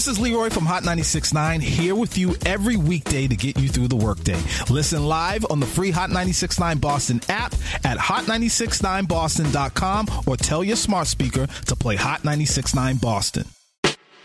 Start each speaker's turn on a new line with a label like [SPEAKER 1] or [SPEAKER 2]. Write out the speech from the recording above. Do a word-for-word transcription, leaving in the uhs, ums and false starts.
[SPEAKER 1] This is Leroy from Hot ninety-six point nine, here with you every weekday to get you through the workday. Listen live on the free Hot ninety-six point nine Boston app at hot nine six nine boston dot com or tell your smart speaker to play Hot ninety-six point nine Boston.